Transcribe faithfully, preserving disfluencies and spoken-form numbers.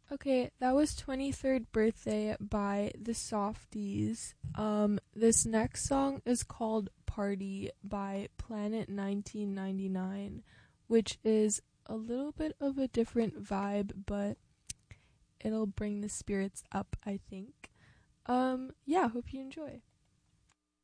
Okay, that was twenty-third Birthday by the Softies. Um, this next song is called Party by Planet nineteen ninety-nine, which is a little bit of a different vibe, but it'll bring the spirits up, I think. Um, yeah, hope you enjoy.